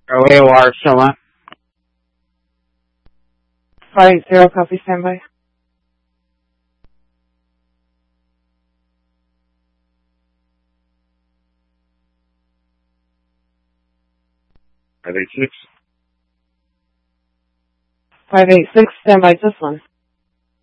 AOR still on. 580, copy, standby. Are they 6? 586, standby, this one.